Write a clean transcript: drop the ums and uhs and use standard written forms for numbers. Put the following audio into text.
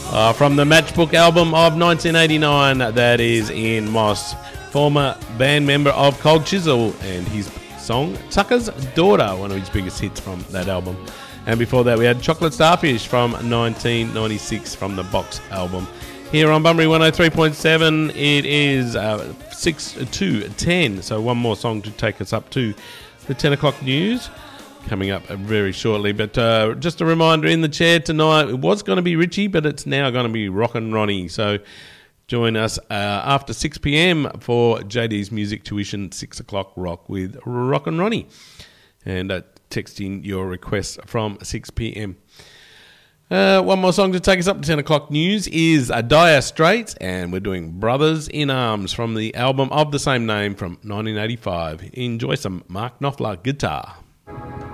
From the Matchbook album of 1989, that is Ian Moss, former band member of Cold Chisel, and his song Tucker's Daughter, one of his biggest hits from that album. And before that we had Chocolate Starfish from 1996 from the Box album. Here on Bunbury 103.7, it is 6 to 10, so one more song to take us up to the 10 o'clock news. Coming up very shortly, but just a reminder, in the chair tonight, it was going to be Richie, but it's now going to be Rockin' Ronnie. So join us after 6 p.m. for JD's Music Tuition 6 o'clock rock with Rockin' Ronnie. And text in your requests from 6 p.m. One more song to take us up to 10 o'clock news is Dire Straits, and we're doing Brothers in Arms from the album of the same name from 1985. Enjoy some Mark Knopfler guitar.